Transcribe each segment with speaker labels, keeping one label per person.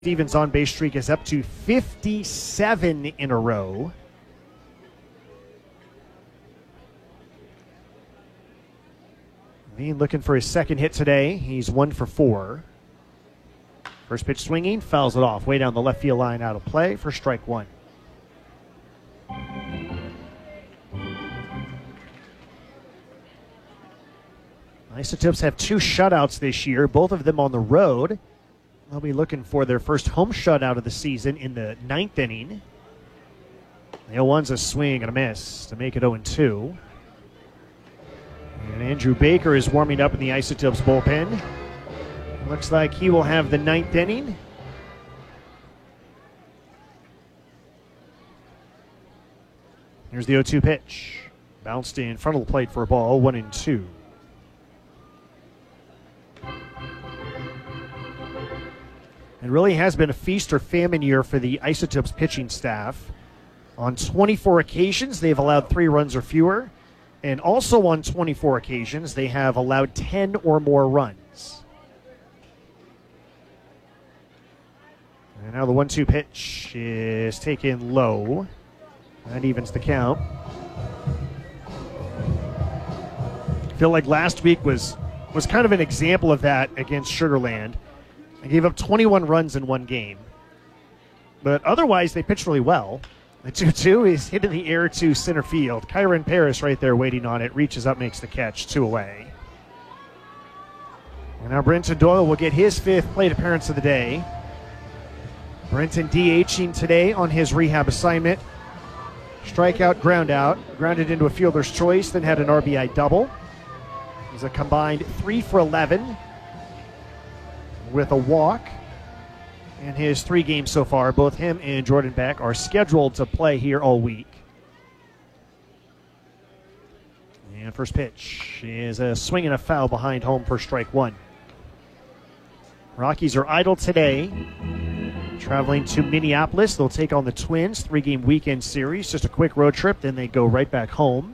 Speaker 1: Stevens' on-base streak is up to 57 in a row. Levine looking for his second hit today. He's 1 for 4. First pitch swinging, fouls it off. Way down the left field line, out of play for strike one. Isotopes have 2 shutouts this year, both of them on the road. They'll be looking for their first home shutout of the season in the 9th inning. The 0-1's a swing and a miss to make it 0-2. And Andrew Baker is warming up in the Isotopes bullpen. Looks like he will have the 9th inning. Here's the 0-2 pitch. Bounced in front of the plate for a ball, 1-2. It really has been a feast or famine year for the Isotopes pitching staff. On 24 occasions, they've allowed 3 runs or fewer. And also on 24 occasions, they have allowed 10 or more runs. And now the 1-2 pitch is taken low. That evens the count. I feel like last week was kind of an example of that against Sugar Land. They gave up 21 runs in one game. But otherwise, they pitched really well. The 2-2 is hit in the air to center field. Kyron Paris right there waiting on it. Reaches up, makes the catch, 2 away. And now Brenton Doyle will get his 5th plate appearance of the day. Brenton DHing today on his rehab assignment. Strikeout, ground out. Grounded into a fielder's choice, then had an RBI double. He's a combined 3 for 11. With a walk in his 3 games so far. Both him and Jordan Beck are scheduled to play here all week. And first pitch is a swing and a foul behind home for strike one. Rockies are idle today. Traveling to Minneapolis. They'll take on the Twins. 3-game weekend series. Just a quick road trip, then they go right back home.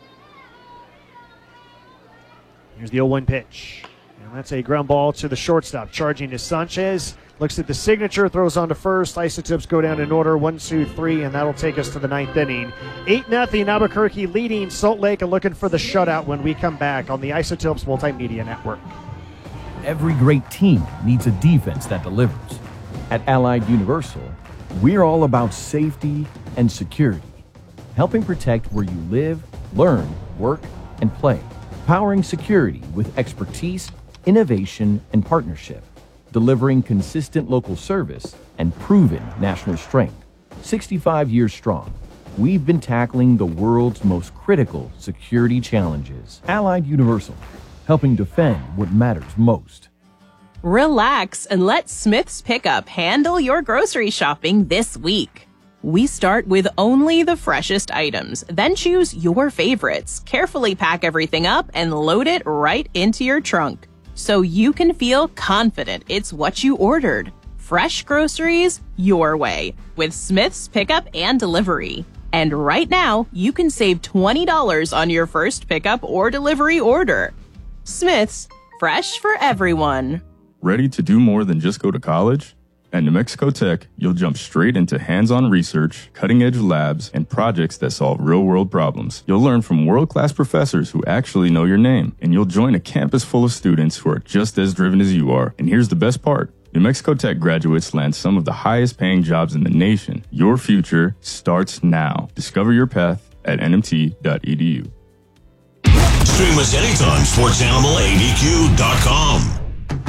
Speaker 1: Here's the 0-1 pitch. And that's a ground ball to the shortstop. Charging to Sanchez. Looks at the signature, throws on to first. Isotopes go down in order, 1, 2, 3, and that'll take us to the 9th inning. 8-0 Albuquerque leading Salt Lake and looking for the shutout when we come back on the Isotopes Multimedia Network.
Speaker 2: Every great team needs a defense that delivers. At Allied Universal, we're all about safety and security, helping protect where you live, learn, work, and play. Powering security with expertise, innovation, and partnership, delivering consistent local service and proven national strength. 65 years strong, we've been tackling the world's most critical security challenges. Allied Universal, helping defend what matters most.
Speaker 3: Relax and let Smith's Pickup handle your grocery shopping this week. We start with only the freshest items, then choose your favorites, carefully pack everything up, and load it right into your trunk, so you can feel confident it's what you ordered. Fresh groceries your way with Smith's Pickup and Delivery. And right now, you can save $20 on your first pickup or delivery order. Smith's, fresh for everyone.
Speaker 4: Ready to do more than just go to college? At New Mexico Tech, you'll jump straight into hands-on research, cutting-edge labs, and projects that solve real-world problems. You'll learn from world-class professors who actually know your name, and you'll join a campus full of students who are just as driven as you are. And here's the best part. New Mexico Tech graduates land some of the highest-paying jobs in the nation. Your future starts now. Discover your path at nmt.edu.
Speaker 5: Stream us anytime, SportsAnimalABQ.com.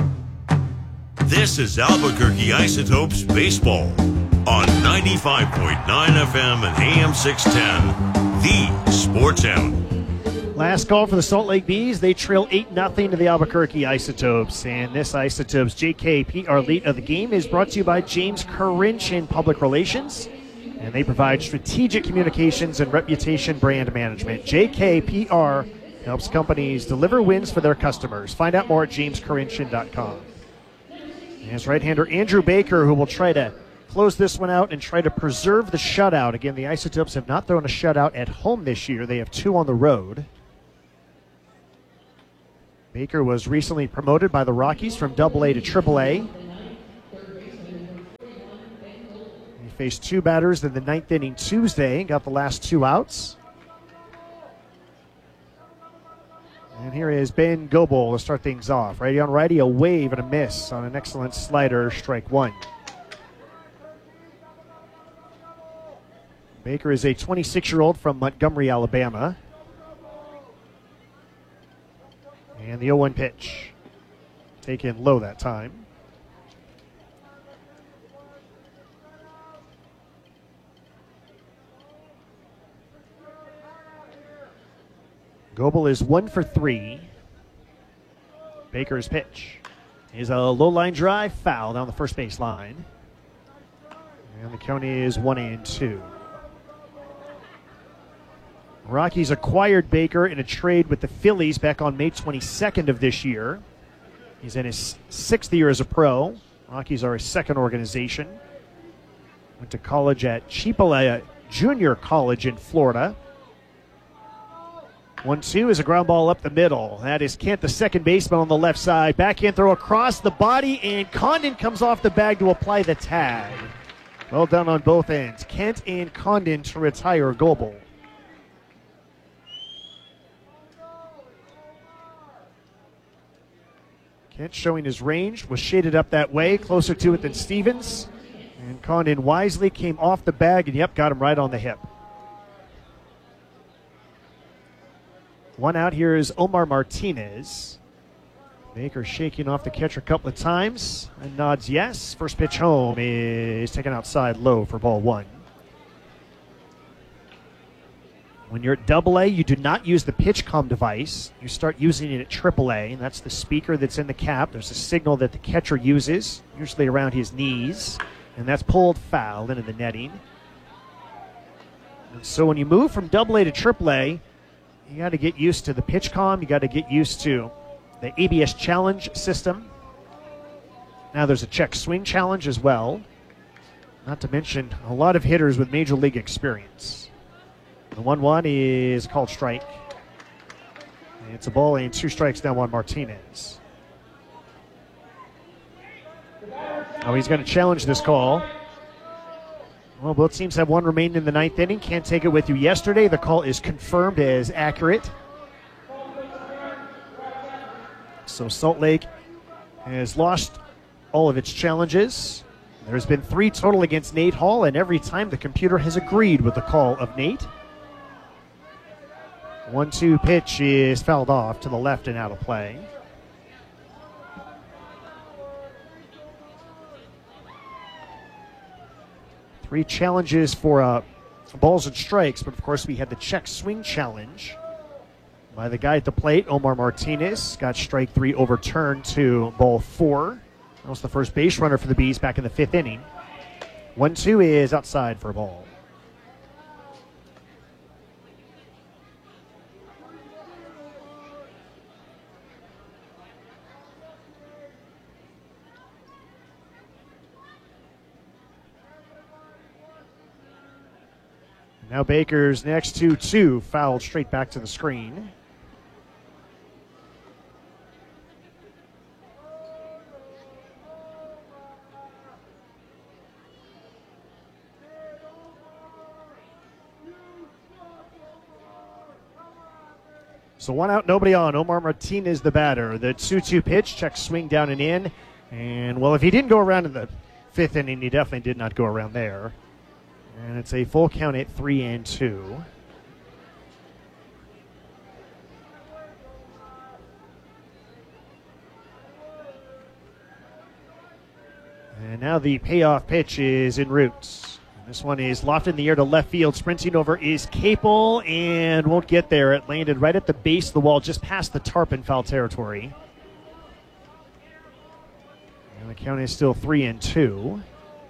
Speaker 5: This is Albuquerque Isotopes Baseball on 95.9 FM and AM 610, the Sports Animal.
Speaker 1: Last call for the Salt Lake Bees. They trail 8-0 to the Albuquerque Isotopes. And this Isotopes JKPR lead of the game is brought to you by James Karinchin Public Relations. And they provide strategic communications and reputation brand management. JKPR helps companies deliver wins for their customers. Find out more at jameskarinchin.com. And his right-hander Andrew Baker, who will try to close this one out and try to preserve the shutout. Again, the Isotopes have not thrown a shutout at home this year. They have 2 on the road. Baker was recently promoted by the Rockies from AA to AAA. faced two batters in the ninth inning Tuesday, got the last two outs. And here is Ben Goebel to start things off. Righty on righty, a wave and a miss on an excellent slider, strike one. Baker is a 26-year-old from Montgomery, Alabama. And the 0-1 pitch. Taken low that time. Goebel is 1 for 3. Baker's pitch is a low line drive, foul down the first base line. And the count is 1-2. Rockies acquired Baker in a trade with the Phillies back on May 22nd of this year. He's in his 6th year as a pro. Rockies are his second organization. Went to college at Chippewa Junior College in Florida. 1-2 is a ground ball up the middle. That is Kent, the second baseman on the left side. Backhand throw across the body, and Condon comes off the bag to apply the tag. Well done on both ends. Kent and Condon to retire Goebel. Kent showing his range, was shaded up that way, closer to it than Stevens. And Condon wisely came off the bag and, yep, got him right on the hip. One out here is Omar Martinez. Baker shaking off the catcher a couple of times and nods yes. First pitch home is taken outside low for ball one. When you're at AA, you do not use the PitchCom device. You start using it at AAA, and that's the speaker that's in the cap. There's a signal that the catcher uses, usually around his knees, and that's pulled foul into the netting. And so when you move from AA to AAA, you got to get used to the PitchCom. You got to get used to the ABS challenge system. Now there's a check swing challenge as well. Not to mention a lot of hitters with major league experience. The 1-1 is called strike. It's a ball and 2 strikes down on Martinez. Oh, he's going to challenge this call. Well, both teams have one remaining in the ninth inning. Can't take it with you yesterday. The call is confirmed as accurate. So Salt Lake has lost all of its challenges. There's been 3 total against Nate Hall, and every time the computer has agreed with the call of Nate. 1-2 pitch is fouled off to the left and out of play. Three challenges for balls and strikes, but of course we had the check swing challenge by the guy at the plate, Omar Martinez. Got strike 3 overturned to ball 4. That was the first base runner for the Bees back in the 5th inning. 1-2 is outside for a ball. Now Baker's next 2-2 fouled straight back to the screen. So one out, nobody on. Omar Martinez, the batter. The 2-2 pitch, check swing down and in. And, well, if he didn't go around in the 5th inning, he definitely did not go around there. And it's a full count at 3-2. And now the payoff pitch is en route. This one is lofted in the air to left field. Sprinting over is Capel and won't get there. It landed right at the base of the wall, just past the tarp in foul territory. And the count is still 3-2.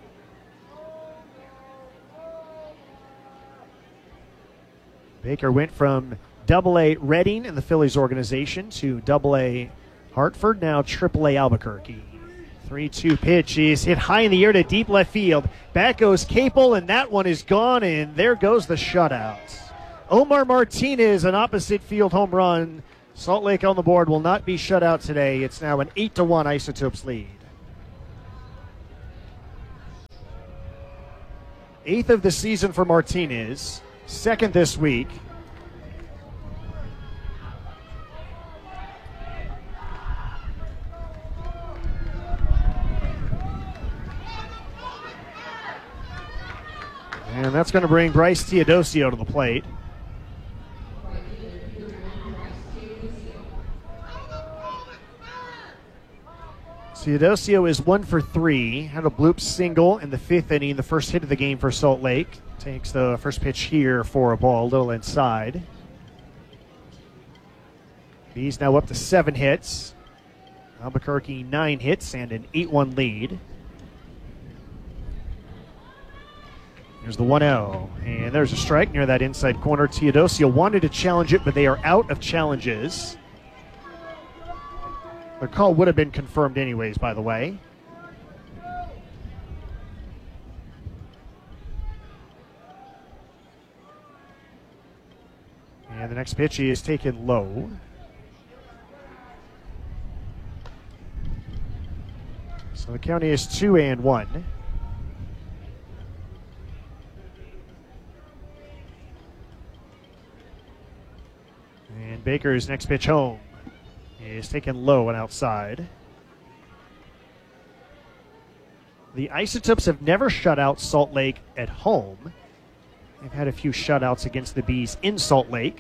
Speaker 1: Baker went from AA Reading in the Phillies organization to AA Hartford, now AAA Albuquerque. 3-2 pitch is hit high in the air to deep left field. Back goes Capel, and that one is gone, and there goes the shutout. Omar Martinez, an opposite field home run. Salt Lake on the board will not be shut out today. It's now an 8-1 Isotopes lead. 8th of the season for Martinez. 2nd this week. And that's going to bring Bryce Teodosio to the plate. Teodosio is 1 for 3. Had a bloop single in the 5th inning, the first hit of the game for Salt Lake. Takes the first pitch here for a ball, a little inside. He's now up to 7 hits. Albuquerque 9 hits and an 8-1 lead. There's the 1-0, and there's a strike near that inside corner. Teodosio wanted to challenge it, but they are out of challenges. The call would have been confirmed anyways, by the way. And the next pitch is taken low. So the count is 2-1. And Baker's next pitch home is taken low and outside. The Isotopes have never shut out Salt Lake at home. They've had a few shutouts against the Bees in Salt Lake.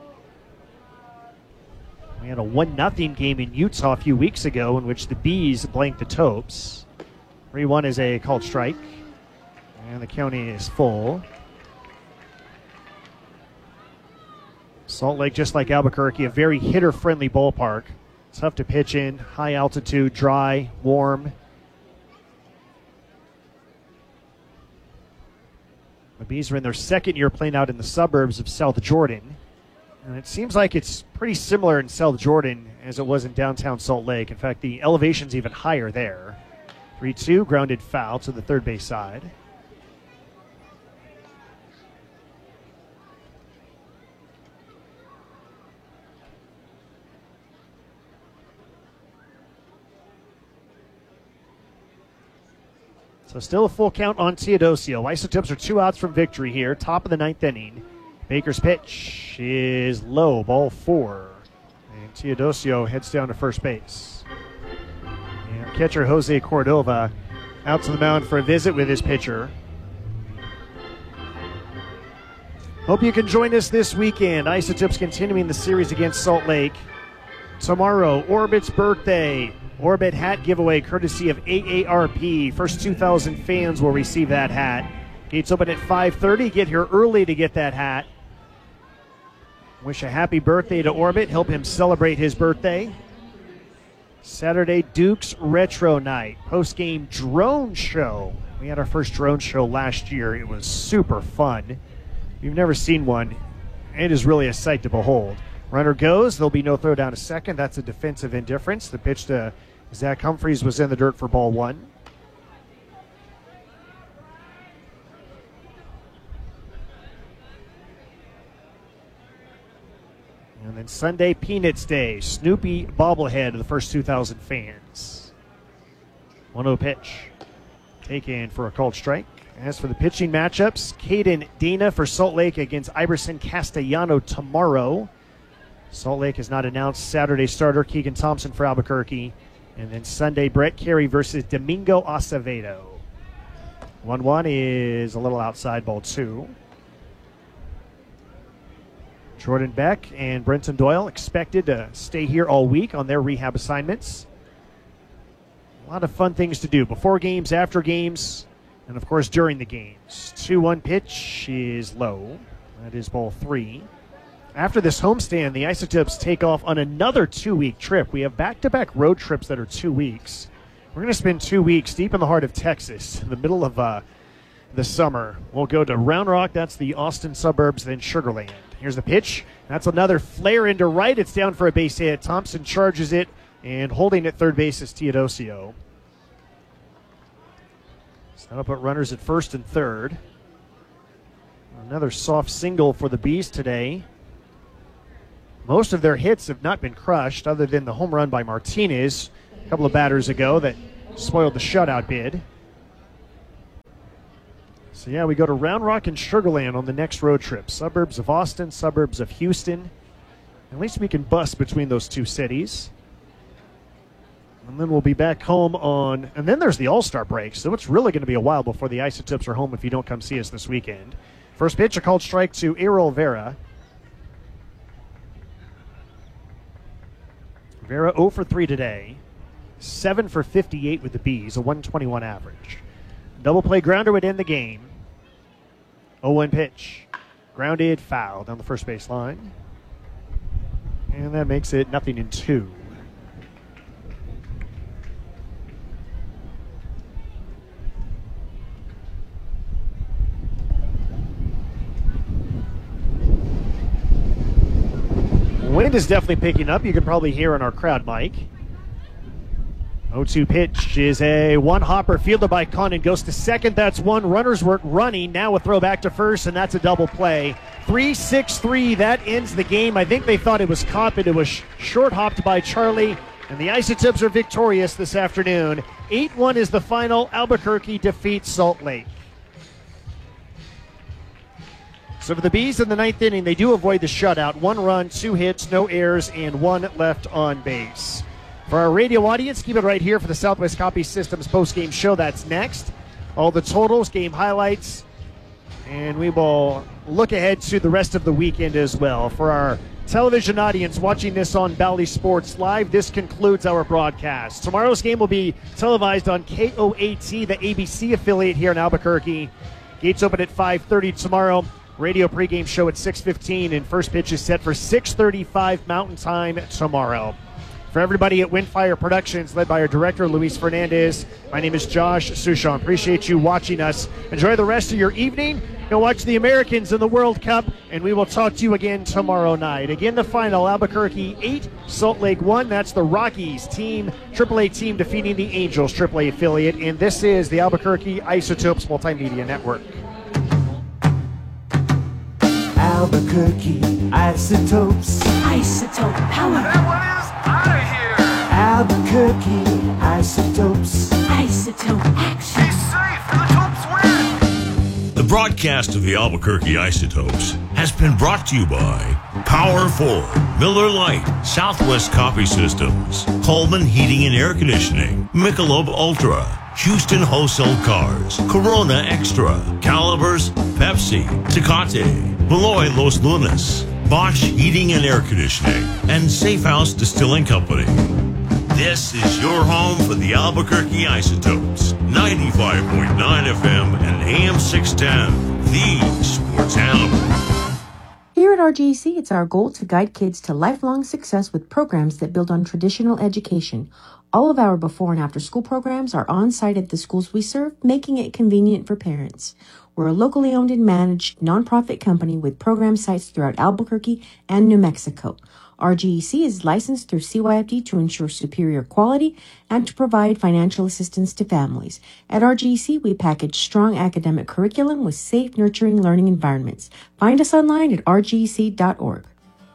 Speaker 1: We had a 1-0 game in Utah a few weeks ago in which the Bees blanked the Topes. 3-1 is a called strike. And the count is full. Salt Lake, just like Albuquerque, a very hitter-friendly ballpark. Tough to pitch in, high altitude, dry, warm. The Bees are in their 2nd year playing out in the suburbs of South Jordan. And it seems like it's pretty similar in South Jordan as it was in downtown Salt Lake. In fact, the elevation's even higher there. 3-2, grounded foul to the third base side. So still a full count on Teodosio. Isotopes are 2 outs from victory here. Top of the 9th inning. Baker's pitch is low, ball 4. And Teodosio heads down to first base. And catcher Jose Cordova out to the mound for a visit with his pitcher. Hope you can join us this weekend. Isotopes continuing the series against Salt Lake. Tomorrow, Orbit's birthday. Orbit hat giveaway courtesy of AARP. First 2,000 fans will receive that hat. Gates open at 5:30. Get here early to get that hat. Wish a happy birthday to Orbit. Help him celebrate his birthday. Saturday, Duke's Retro Night. Post-game drone show. We had our first drone show last year. It was super fun. If you've never seen one, it is really a sight to behold. Runner goes. There'll be no throw down to second. That's a defensive indifference. The pitch to Zach Humphreys was in the dirt for ball 1. And then Sunday, Peanuts Day. Snoopy bobblehead of the first 2,000 fans. 1-0 pitch. Taken for a called strike. As for the pitching matchups, Caden Dana for Salt Lake against Iverson Castellano tomorrow. Salt Lake has not announced Saturday starter Keegan Thompson for Albuquerque. And then Sunday, Brett Carey versus Domingo Acevedo. 1-1 is a little outside, ball 2. Jordan Beck and Brenton Doyle expected to stay here all week on their rehab assignments. A lot of fun things to do before games, after games, and of course during the games. 2-1 pitch is low. That is ball 3. After this homestand, the Isotopes take off on another 2-week trip. We have back-to-back road trips that are 2 weeks. We're going to spend 2 weeks deep in the heart of Texas, in the middle of the summer. We'll go to Round Rock, that's the Austin suburbs, then Sugar Land. Here's the pitch. That's another flare into right. It's down for a base hit. Thompson charges it, and holding at third base is Teodosio. So that'll put runners at first and third. Another soft single for the Bees today. Most of their hits have not been crushed, other than the home run by Martinez a couple of batters ago that spoiled the shutout bid. So, yeah, we go to Round Rock and Sugar Land on the next road trip. Suburbs of Austin, suburbs of Houston. At least we can bus between those two cities. And then we'll be back home on... And then there's the All-Star break, so it's really going to be a while before the Isotopes are home if you don't come see us this weekend. First pitch, a called strike to Errol Vera. Vera 0 for 3 today. 7 for 58 with the Bees, a 121 average. Double play grounder would end the game. 0-1 pitch. Grounded, foul down the first base line. And that makes it 0-2. Wind is definitely picking up. You can probably hear on our crowd mic. 0-2 pitch is a one-hopper fielded by Condon. Goes to second. That's one. Runners work running. Now a throw back to first, and that's a double play. 3-6-3. That ends the game. I think they thought it was caught, but it was short-hopped by Charlie. And the Isotopes are victorious this afternoon. 8-1 is the final. Albuquerque defeats Salt Lake. So for the Bees in the ninth inning, they do avoid the shutout. 1 run, 2 hits, no errors, and 1 left on base. For our radio audience, keep it right here for the Southwest Copy Systems post-game show. That's next. All the totals, game highlights, and we will look ahead to the rest of the weekend as well. For our television audience watching this on Bally Sports Live, this concludes our broadcast. Tomorrow's game will be televised on KOAT, the ABC affiliate here in Albuquerque. Gates open at 5:30 tomorrow. Radio pregame show at 6:15, and first pitch is set for 6:35 Mountain Time tomorrow. For everybody at Windfire Productions, led by our director, Luis Fernandez, my name is Josh Sushon. Appreciate you watching us. Enjoy the rest of your evening. Go watch the Americans in the World Cup, and we will talk to you again tomorrow night. Again, the final, Albuquerque 8, Salt Lake 1. That's the Rockies team, AAA team defeating the Angels AAA affiliate, and this is the Albuquerque Isotopes Multimedia Network.
Speaker 6: Albuquerque Isotopes.
Speaker 7: Isotope power.
Speaker 8: That one is out of here.
Speaker 6: Albuquerque Isotopes.
Speaker 7: Isotope action.
Speaker 8: He's safe and the Topes win.
Speaker 5: The broadcast of the Albuquerque Isotopes has been brought to you by Power 4, Miller Lite, Southwest Copy Systems, Coleman Heating and Air Conditioning, Michelob Ultra, Houston Wholesale Cars, Corona Extra, Calibers, Pepsi, Tecate, Beloy Los Lunas, Bosch Heating and Air Conditioning, and Safe House Distilling Company. This is your home for the Albuquerque Isotopes, 95.9 FM and AM 610, the Sports Animal.
Speaker 9: Here at RGC, it's our goal to guide kids to lifelong success with programs that build on traditional education. All of our before and after school programs are on site at the schools we serve, making it convenient for parents. We're a locally owned and managed nonprofit company with program sites throughout Albuquerque and New Mexico. RGEC is licensed through CYFD to ensure superior quality and to provide financial assistance to families. At RGEC, we package strong academic curriculum with safe, nurturing learning environments. Find us online at rgec.org.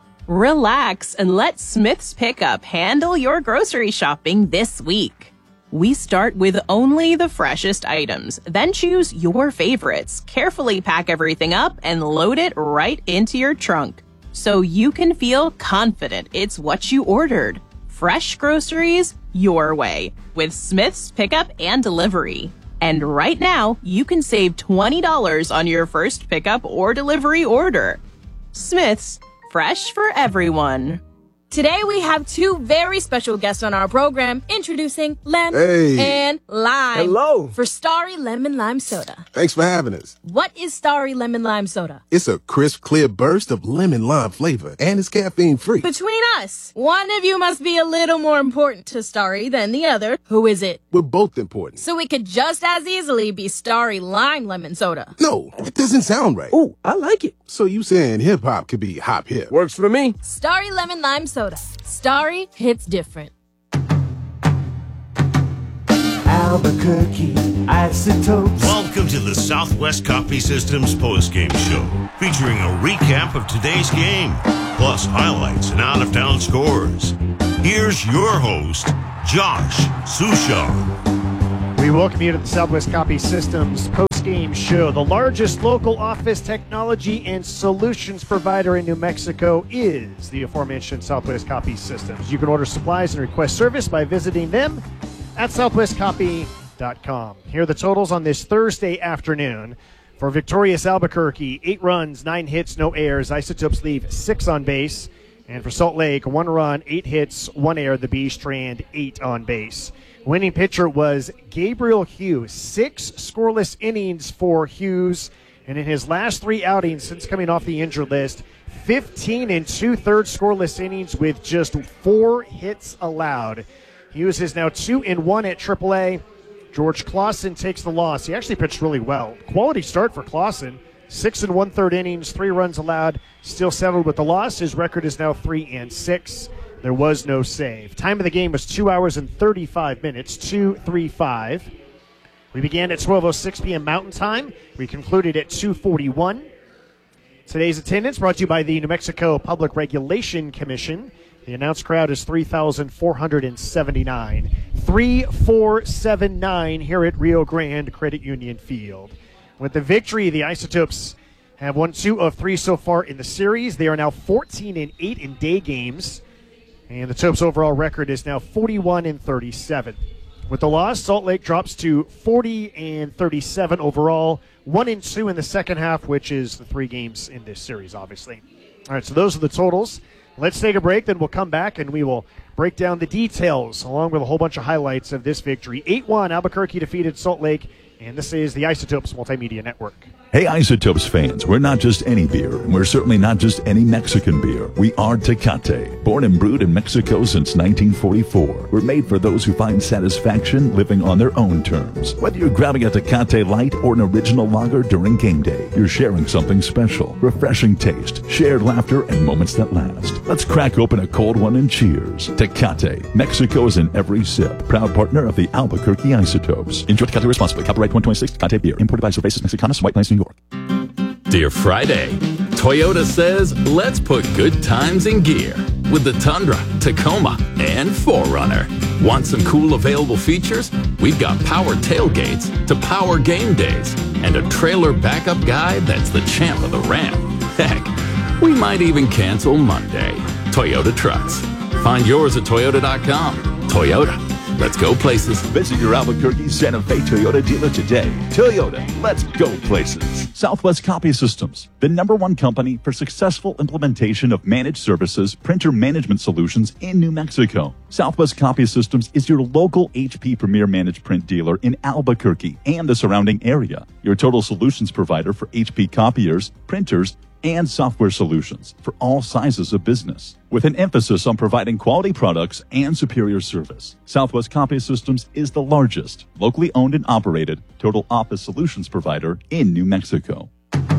Speaker 3: Relax and let Smith's Pickup handle your grocery shopping this week. We start with only the freshest items, then choose your favorites, carefully pack everything up, and load it right into your trunk so you can feel confident it's what you ordered. Fresh groceries your way with Smith's Pickup and Delivery. And right now, you can save $20 on your first pickup or delivery order. Smith's, fresh for everyone.
Speaker 10: Today we have two very special guests on our program, introducing Lem and Lime.
Speaker 11: Hello.
Speaker 10: For Starry Lemon Lime Soda.
Speaker 11: Thanks for having us.
Speaker 10: What is Starry Lemon Lime Soda?
Speaker 11: It's a crisp, clear burst of lemon lime flavor, and it's caffeine-free.
Speaker 10: Between us, one of you must be a little more important to Starry than the other. Who is it?
Speaker 11: We're both important.
Speaker 10: So it could just as easily be Starry Lime Lemon Soda.
Speaker 11: No, it doesn't sound right.
Speaker 6: Oh, I like it.
Speaker 11: So you saying hip-hop could be hop-hip?
Speaker 6: Works for me.
Speaker 10: Starry Lemon Lime Soda. Starry hits different.
Speaker 6: Albuquerque Isotopes.
Speaker 5: Welcome to the Southwest Copy Systems postgame show, featuring a recap of today's game, plus highlights and out-of-town scores. Here's your host, Josh Sushon.
Speaker 1: We welcome you to the Southwest Copy Systems post post-game show. The largest local office technology and solutions provider in New Mexico is the aforementioned Southwest Copy Systems. You can order supplies and request service by visiting them at southwestcopy.com. Here are the totals on this Thursday afternoon. For victorious Albuquerque, 8 runs, 9 hits, no errors. Isotopes leave 6 on base. And for Salt Lake, 1 run, 8 hits, 1 error. The Bees strand 8 on base. Winning pitcher was Gabriel Hughes. 6 scoreless innings for Hughes. And in his last 3 outings since coming off the injured list, 15 2/3 scoreless innings with just 4 hits allowed. Hughes is now 2-1 at AAA. George Clausen takes the loss. He actually pitched really well. Quality start for Clausen. 6 1/3 innings, 3 runs allowed. Still settled with the loss. His record is now 3-6. There was no save. Time of the game was 2 hours and 35 minutes, 2:35. We began at 12:06 p.m. Mountain Time. We concluded at 2:41. Today's attendance brought to you by the New Mexico Public Regulation Commission. The announced crowd is 3,479. 3,479 here at Rio Grande Credit Union Field. With the victory, the Isotopes have won 2 of 3 so far in the series. They are now 14-8 in day games. And the Topes' overall record is now 41-37. With the loss, Salt Lake drops to 40-37 overall. 1-2 in the second half, which is the 3 games in this series, obviously. All right, so those are the totals. Let's take a break, then we'll come back and we will break down the details along with a whole bunch of highlights of this victory. 8-1, Albuquerque defeated Salt Lake, and this is the Isotopes Multimedia Network.
Speaker 12: Hey, Isotopes fans, we're not just any beer, and we're certainly not just any Mexican beer. We are Tecate, born and brewed in Mexico since 1944. We're made for those who find satisfaction living on their own terms. Whether you're grabbing a Tecate Light or an original lager during game day, you're sharing something special. Refreshing taste, shared laughter, and moments that last. Let's crack open a cold one and cheers. Tecate, Mexico is in every sip. Proud partner of the Albuquerque Isotopes. Enjoy Tecate responsibly. Copyright 2026, Tecate Beer. Imported by Cervezas Mexicanas, White Plains, New York.
Speaker 13: Dear Friday, Toyota says let's put good times in gear with the Tundra, Tacoma, and 4Runner. Want some cool available features? We've got power tailgates to power game days and a trailer backup guy that's the champ of the ramp. Heck, we might even cancel Monday. Toyota Trucks. Find yours at Toyota.com. Toyota. Let's go places.
Speaker 12: Visit your Albuquerque Santa Fe Toyota dealer today. Toyota, let's go places. Southwest Copy Systems, the #1 company for successful implementation of managed services, printer management solutions in New Mexico. Southwest Copy Systems is your local HP Premier Managed Print dealer in Albuquerque and the surrounding area. Your total solutions provider for HP copiers, printers, and software solutions for all sizes of business, with an emphasis on providing quality products and superior service. Southwest Copy Systems is the largest, locally owned and operated total office solutions provider in New Mexico.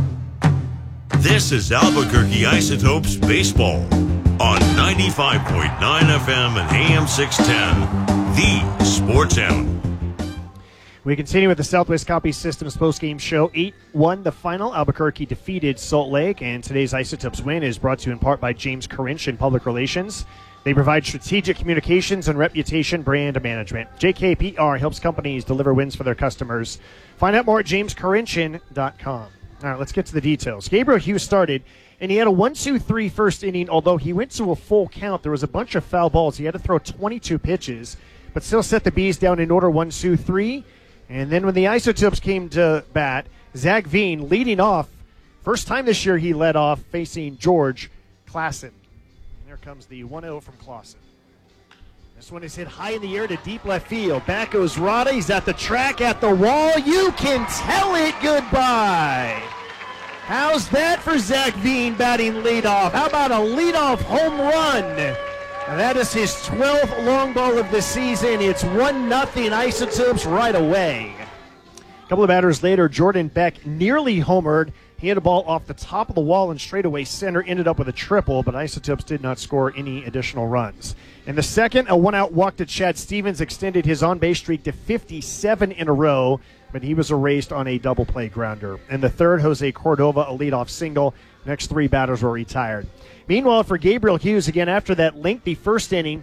Speaker 5: This is Albuquerque Isotopes Baseball on 95.9 FM and AM 610, the Sports Animal.
Speaker 1: We continue with the Southwest Copy Systems postgame show. 8-1 the final. Albuquerque defeated Salt Lake, and today's Isotopes win is brought to you in part by James Corinch in Public Relations. They provide strategic communications and reputation brand management. JKPR helps companies deliver wins for their customers. Find out more at jamescorinchin.com. All right, let's get to the details. Gabriel Hughes started, and he had a 1-2-3 first inning. Although he went to a full count, there was a bunch of foul balls. He had to throw 22 pitches, but still set the Bees down in order 1-2-3. And then when the Isotopes came to bat, Zach Veen leading off. First time this year he led off facing George Clausen. And there comes the 1-0 from Clausen. This one is hit high in the air to deep left field. Back goes Rada. He's at the track, at the wall. You can tell it goodbye. How's that for Zach Veen batting leadoff? How about a leadoff home run? That is his 12th long ball of the season. It's 1-0 Isotopes right away. A couple of batters later, Jordan Beck nearly homered. He hit a ball off the top of the wall and straightaway center, ended up with a triple, but Isotopes did not score any additional runs. In the second, a one-out walk to Chad Stevens extended his on-base streak to 57 in a row, but he was erased on a double play grounder. In the third, Jose Cordova, a leadoff single. Next 3 batters were retired. Meanwhile, for Gabriel Hughes, again, after that lengthy first inning,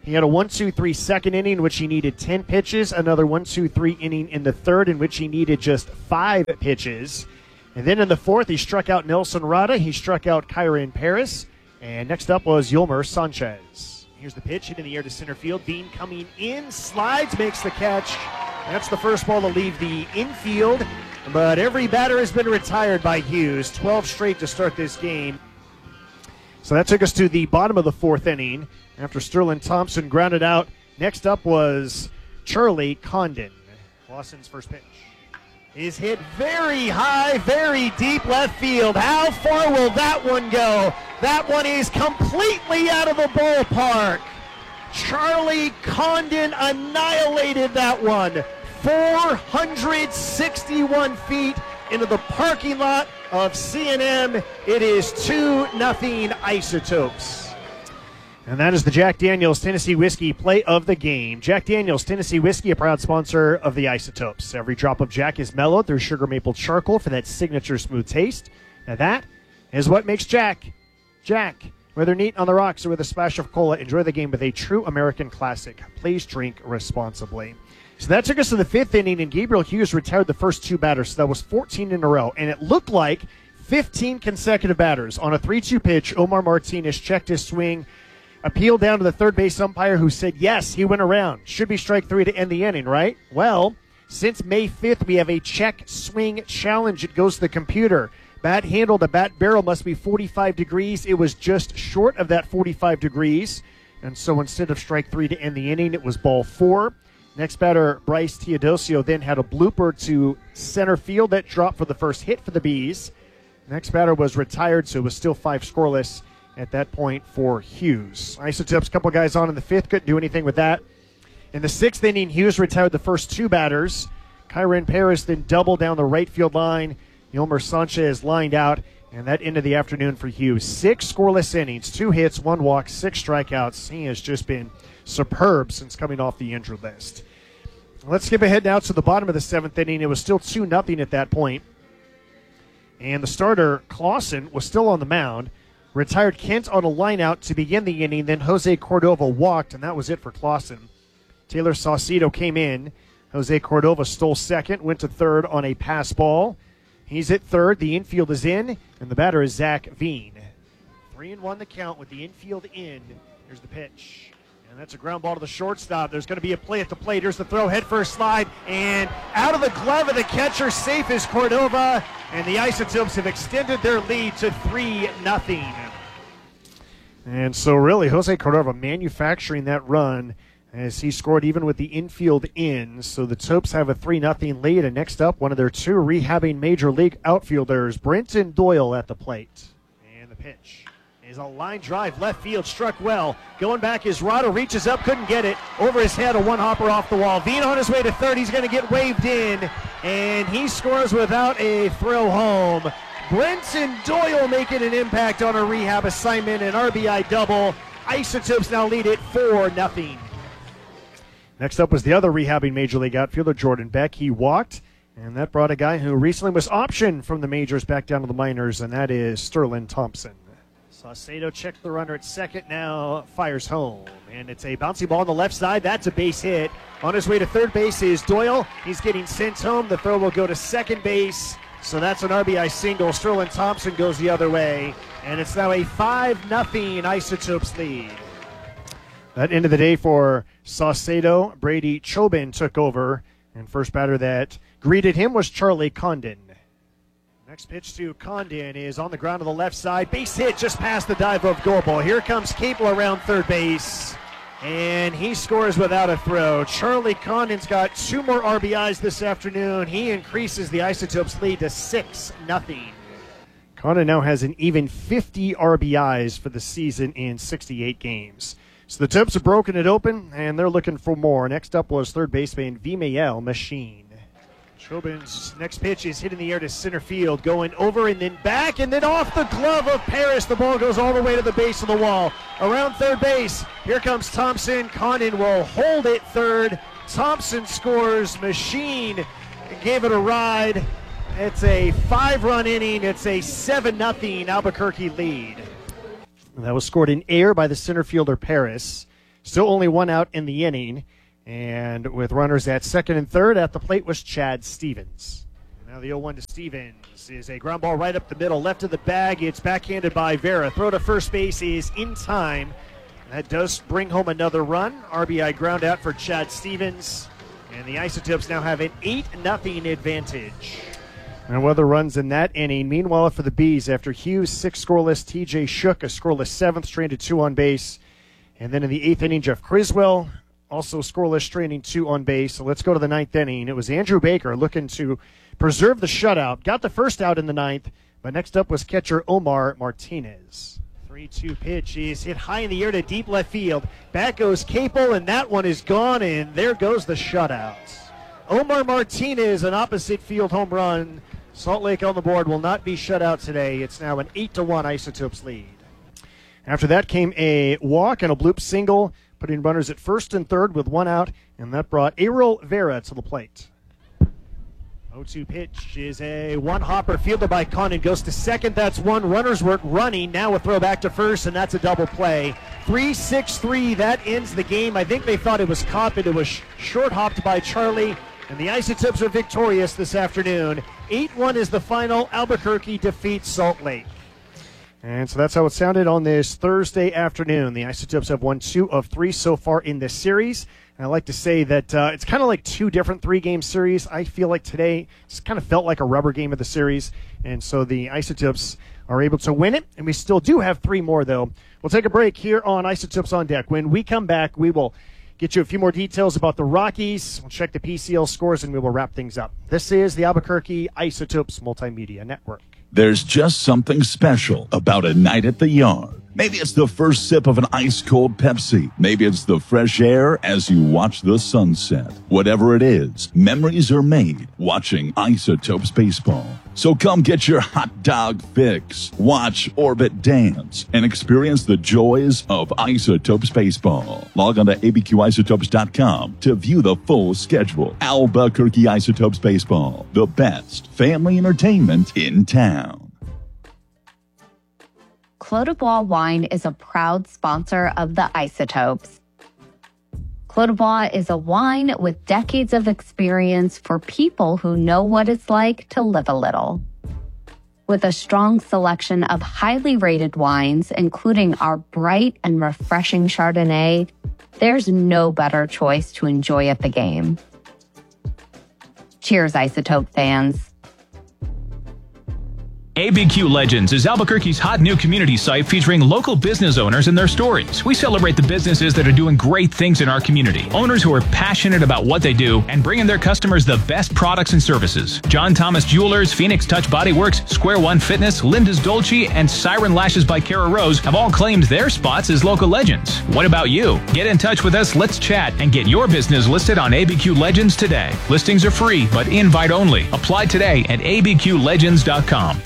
Speaker 1: He had a 1-2-3 second inning in which he needed 10 pitches, another 1-2-3 inning in the third in which he needed just 5 pitches. And then in the fourth, he struck out Nelson Rada. He struck out Kyron Paris. And next up was Yolmer Sanchez. Here's the pitch, hit in the air to center field. Bean coming in, slides, makes the catch. That's the first ball to leave the infield. But every batter has been retired by Hughes. 12 straight to start this game. So that took us to the bottom of the fourth inning after Sterling Thompson grounded out. Next up was Charlie Condon. Lawson's first pitch is hit very high, very deep left field. How far will that one go? That one is completely out of the ballpark. Charlie Condon annihilated that one. 461 feet into the parking lot of C&M. It is 2-0 Isotopes. And that is the Jack Daniel's Tennessee Whiskey play of the game. Jack Daniel's Tennessee Whiskey, a proud sponsor of the Isotopes. Every drop of Jack is mellowed through sugar maple charcoal for that signature smooth taste. Now that is what makes Jack. Jack, whether neat on the rocks or with a splash of cola, enjoy the game with a true American classic. Please drink responsibly. So that took us to the fifth inning, and Gabriel Hughes retired the first 2 batters. So that was 14 in a row, and it looked like 15 consecutive batters. On a 3-2 pitch, Omar Martinez checked his swing, appealed down to the third base umpire who said, yes, he went around. Should be strike 3 to end the inning, right? Well, since May 5th, we have a check swing challenge. It goes to the computer. Bat handle to bat barrel must be 45 degrees. It was just short of that 45 degrees. And so instead of strike 3 to end the inning, it was ball 4. Next batter, Bryce Teodosio, then had a blooper to center field that dropped for the first hit for the Bees. Next batter was retired, so it was still 5 scoreless at that point for Hughes. Isotopes, a couple guys on in the fifth, couldn't do anything with that. In the sixth inning, Hughes retired the first 2 batters. Kyron Paris then doubled down the right field line. Yolmer Sanchez lined out, and that ended the afternoon for Hughes. 6 scoreless innings, 2 hits, 1 walk, 6 strikeouts. He has just been superb since coming off the injured list. Let's skip ahead now to the bottom of the 7th inning. It was still 2-0 at that point. And the starter, Clausen, was still on the mound. Retired Kent on a lineout to begin the inning. Then Jose Cordova walked, and that was it for Clausen. Taylor Saucedo came in. Jose Cordova stole second, went to third on a pass ball. He's at third. The infield is in, and the batter is Zach Veen. 3-1 the count with the infield in. Here's the pitch. And that's a ground ball to the shortstop. There's going to be a play at the plate. Here's the throw, head first slide, and out of the glove of the catcher, safe is Cordova, and the Isotopes have extended their lead to 3-0. And so really, Jose Cordova manufacturing that run as he scored even with the infield in. So the Topes have a 3-0 lead, and next up, one of their 2 rehabbing Major League outfielders, Brenton Doyle at the plate. And the pitch is a line drive, left field, struck well. Going back is Rado, reaches up, couldn't get it. Over his head, a 1-hopper off the wall. Veen on his way to third, he's going to get waved in, and he scores without a throw home. Brenton Doyle making an impact on a rehab assignment, an RBI double. Isotopes now lead it 4-0. Next up was the other rehabbing Major League outfielder, Jordan Beck. He walked, and that brought a guy who recently was optioned from the majors back down to the minors, and that is Sterling Thompson. Saucedo checked the runner at second, now fires home. And it's a bouncy ball on the left side. That's a base hit. On his way to third base is Doyle. He's getting sent home. The throw will go to second base. So that's an RBI single. Sterling Thompson goes the other way. And it's now a 5-0 Isotopes lead. That end of the day for Saucedo. Brady Chobin took over. And first batter that greeted him was Charlie Condon. Next pitch to Condon is on the ground to the left side. Base hit just past the dive of Gorbel. Here comes Capel around third base. And he scores without a throw. Charlie Condon's got 2 more RBIs this afternoon. He increases the Isotopes lead to 6-0. Condon now has an even 50 RBIs for the season in 68 games. So the Topes have broken it open, and they're looking for more. Next up was third baseman Vimael Machine. Chobin's next pitch is hit in the air to center field, going over and then back, and then off the glove of Paris. The ball goes all the way to the base of the wall. Around third base, here comes Thompson. Condon will hold it third. Thompson scores. Machine gave it a ride. It's a 5-run inning. It's a 7-0 Albuquerque lead. That was scored in air by the center fielder Paris. Still only one out in the inning. And with runners at second and third, at the plate was Chad Stevens. Now the 0-1 to Stevens is a ground ball right up the middle, left of the bag. It's backhanded by Vera. Throw to first base is in time. That does bring home another run. RBI ground out for Chad Stevens. And the Isotopes now have an 8-0 advantage. And weather runs in that inning. Meanwhile, for the Bees, after Hughes 6 scoreless, TJ Shook a scoreless 7th, stranded 2 on base. And then in the 8th inning, Jeff Criswell also scoreless, stranding 2 on base. So let's go to the 9th inning. It was Andrew Baker looking to preserve the shutout. Got the first out in the 9th, but next up was catcher Omar Martinez. 3-2 pitch is hit high in the air to deep left field. Back goes Capel, and that one is gone, and there goes the shutout. Omar Martinez, an opposite field home run. Salt Lake on the board will not be shut out today. It's now an 8-1 Isotopes lead. After that came a walk and a bloop single, putting runners at first and third with 1 out, and that brought Ariel Vera to the plate. 0-2 pitch is a one-hopper fielded by Condon, goes to second. That's one. Runners work running. Now a throw back to first, and that's a double play. 3-6-3, that ends the game. I think they thought it was caught, but it was short-hopped by Charlie. And the Isotopes are victorious this afternoon. 8-1 is the final. Albuquerque defeats Salt Lake. And so that's how it sounded on this Thursday afternoon. The Isotopes have won 2 of 3 so far in this series. And I like to say that it's kind of like 2 different 3-game series. I feel like today it's kind of felt like a rubber game of the series. And so the Isotopes are able to win it. And we still do have 3 more, though. We'll take a break here on Isotopes on Deck. When we come back, we will get you a few more details about the Rockies. We'll check the PCL scores, and we will wrap things up. This is the Albuquerque Isotopes Multimedia Network.
Speaker 12: There's just something special about a night at the yard. Maybe it's the first sip of an ice-cold Pepsi. Maybe it's the fresh air as you watch the sunset. Whatever it is, memories are made watching Isotopes baseball. So come get your hot dog fix, watch Orbit dance, and experience the joys of Isotopes baseball. Log on to abqisotopes.com to view the full schedule. Albuquerque Isotopes baseball, the best family entertainment in town.
Speaker 14: Clos du Bois Wine is a proud sponsor of the Isotopes. Clos du Bois is a wine with decades of experience for people who know what it's like to live a little. With a strong selection of highly rated wines, including our bright and refreshing Chardonnay, there's no better choice to enjoy at the game. Cheers, Isotope fans.
Speaker 15: ABQ Legends is Albuquerque's hot new community site featuring local business owners and their stories. We celebrate the businesses that are doing great things in our community. Owners who are passionate about what they do and bringing their customers the best products and services. John Thomas Jewelers, Phoenix Touch Body Works, Square One Fitness, Linda's Dolce, and Siren Lashes by Kara Rose have all claimed their spots as local legends. What about you? Get in touch with us, let's chat, and get your business listed on ABQ Legends today. Listings are free, but invite only. Apply today at abqlegends.com.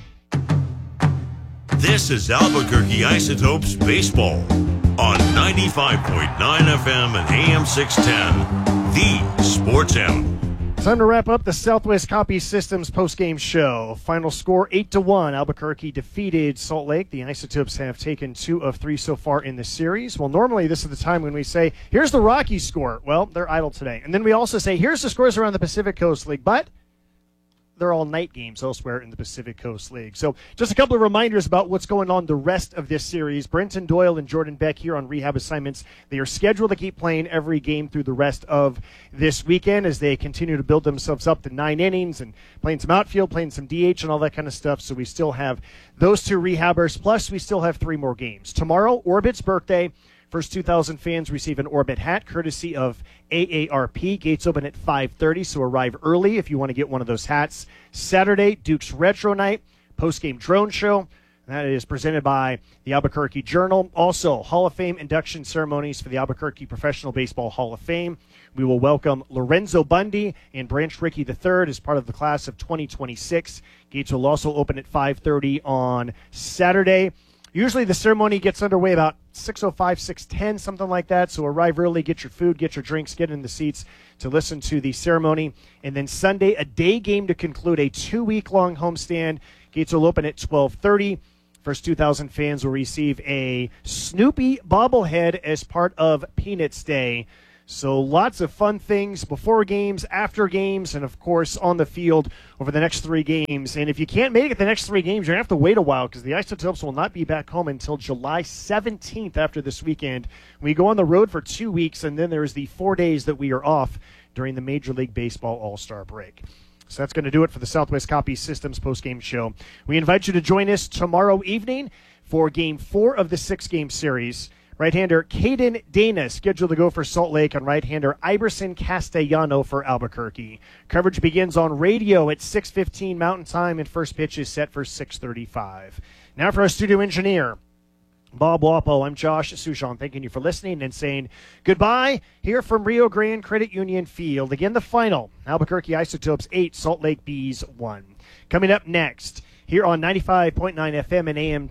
Speaker 5: This is Albuquerque Isotopes Baseball on 95.9 FM and AM 610, the Sports Animal.
Speaker 1: Time to wrap up the Southwest Copy Systems postgame show. Final score 8-1. Albuquerque defeated Salt Lake. The Isotopes have taken 2 of 3 so far in the series. Well, normally this is the time when we say, here's the Rockies score. Well, they're idle today. And then we also say, here's the scores around the Pacific Coast League. But they're all night games elsewhere in the Pacific Coast League. So just a couple of reminders about what's going on the rest of this series. Brenton Doyle and Jordan Beck here on rehab assignments. They are scheduled to keep playing every game through the rest of this weekend as they continue to build themselves up to 9 innings and playing some outfield, playing some DH and all that kind of stuff. So we still have those 2 rehabbers, plus we still have 3 more games. Tomorrow, Orbit's birthday. First 2,000 fans receive an Orbit hat courtesy of AARP. Gates open at 5:30, so arrive early if you want to get one of those hats. Saturday, Duke's Retro Night, post-game drone show. That is presented by the Albuquerque Journal. Also, Hall of Fame induction ceremonies for the Albuquerque Professional Baseball Hall of Fame. We will welcome Lorenzo Bundy and Branch Rickey III as part of the class of 2026. Gates will also open at 5:30 on Saturday. Usually the ceremony gets underway about 6:05, 6:10, something like that. So arrive early, get your food, get your drinks, get in the seats to listen to the ceremony. And then Sunday, a day game to conclude a 2-week-long homestand. Gates will open at 12:30. First 2,000 fans will receive a Snoopy bobblehead as part of Peanuts Day. So lots of fun things before games, after games, and, of course, on the field over the next 3 games. And if you can't make it the next 3 games, you're going to have to wait a while because the Isotopes will not be back home until July 17th after this weekend. We go on the road for 2 weeks, and then there's the 4 days that we are off during the Major League Baseball All-Star break. So that's going to do it for the Southwest Copy Systems postgame show. We invite you to join us tomorrow evening for Game 4 of the 6-game series. Right-hander Caden Dana scheduled to go for Salt Lake, and right-hander Iverson Castellano for Albuquerque. Coverage begins on radio at 6:15 Mountain Time, and first pitch is set for 6:35. Now for our studio engineer, Bob Wapo. I'm Josh Sujan, thanking you for listening and saying goodbye here from Rio Grande Credit Union Field. Again, the final, Albuquerque Isotopes 8, Salt Lake Bees 1. Coming up next, here on 95.9 FM and AM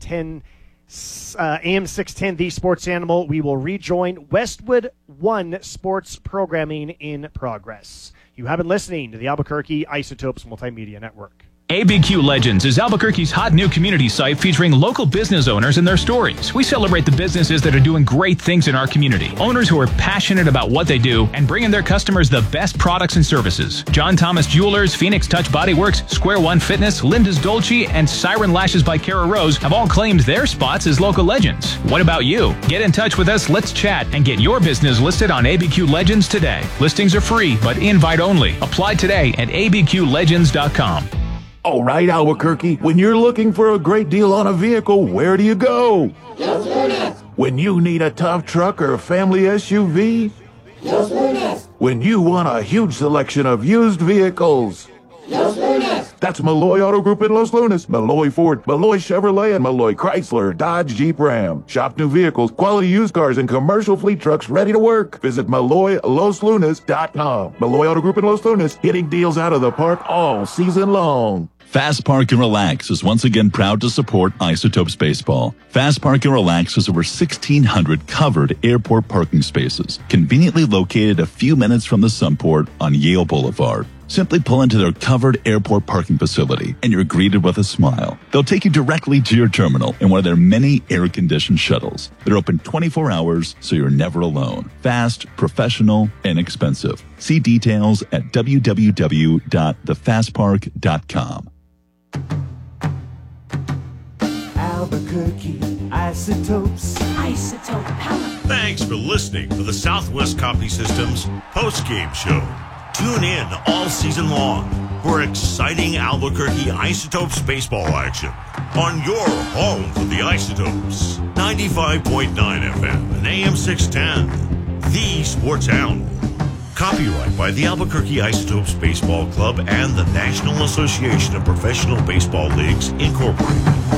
Speaker 1: 610, The Sports Animal, we will rejoin Westwood One sports programming in progress. You have been listening to the Albuquerque Isotopes Multimedia Network.
Speaker 15: ABQ Legends is Albuquerque's hot new community site featuring local business owners and their stories. We celebrate the businesses that are doing great things in our community. Owners who are passionate about what they do and bringing their customers the best products and services. John Thomas Jewelers, Phoenix Touch Body Works, Square One Fitness, Linda's Dolce, and Siren Lashes by Kara Rose have all claimed their spots as local legends. What about you? Get in touch with us, let's chat, and get your business listed on ABQ Legends today. Listings are free, but invite only. Apply today at abqlegends.com.
Speaker 16: All right, Albuquerque, when you're looking for a great deal on a vehicle, where do you go?
Speaker 17: Los Lunas.
Speaker 16: When you need a tough truck or a family SUV?
Speaker 17: Los Lunas.
Speaker 16: When you want a huge selection of used vehicles?
Speaker 17: Los Lunas.
Speaker 16: That's Malloy Auto Group in Los Lunas, Malloy Ford, Malloy Chevrolet, and Malloy Chrysler, Dodge, Jeep, Ram. Shop new vehicles, quality used cars, and commercial fleet trucks ready to work. Visit MalloyLosLunas.com. Malloy Auto Group in Los Lunas, hitting deals out of the park all season long.
Speaker 12: Fast Park and Relax is once again proud to support Isotopes Baseball. Fast Park and Relax has over 1,600 covered airport parking spaces, conveniently located a few minutes from the Sunport on Yale Boulevard. Simply pull into their covered airport parking facility and you're greeted with a smile. They'll take you directly to your terminal in one of their many air-conditioned shuttles. They're open 24 hours, so you're never alone. Fast, professional, and expensive. See details at www.thefastpark.com.
Speaker 6: Albuquerque Isotopes.
Speaker 7: Isotope power.
Speaker 5: Thanks for listening to the Southwest Copy Systems post-game show. Tune in all season long for exciting Albuquerque Isotopes baseball action on your home for the Isotopes. 95.9 FM and AM 610, The Sports Animal. Copyright by the Albuquerque Isotopes Baseball Club and the National Association of Professional Baseball Leagues, Incorporated.